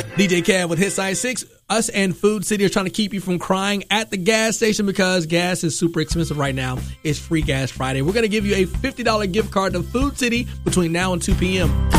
DJ Cab with Hit Science 6. Us and Food City are trying to keep you from crying at the gas station because gas is super expensive right now. It's Free Gas Friday. We're going to give you a $50 gift card to Food City between now and 2 p.m.